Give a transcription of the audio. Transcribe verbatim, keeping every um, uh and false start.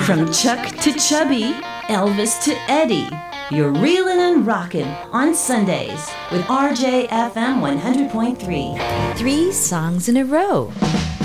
From Chuck to Chubby, Elvis to Eddie, you're reelin' and rockin' on Sundays with R J F M one hundred point three. Three songs in a row.